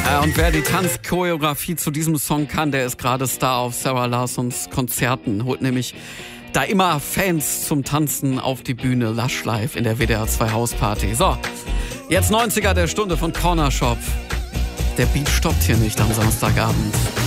Und wer die Tanzchoreografie zu diesem Song kann, der ist gerade Star auf Sarah Larsons Konzerten. Holt nämlich da immer Fans zum Tanzen auf die Bühne. Lush Live in der WDR 2 Hausparty. So, jetzt 90er der Stunde von Corner Shop. Der Beat stoppt hier nicht am Samstagabend.